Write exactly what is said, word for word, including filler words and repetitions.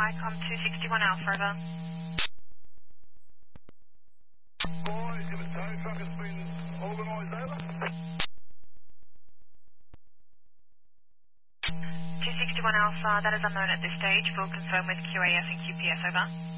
Icom two sixty-one Alpha, over. Boys, if a tow truck has been organised, over. two sixty-one Alpha, that is unknown at this stage. We'll confirm with Q A S and Q P S, over.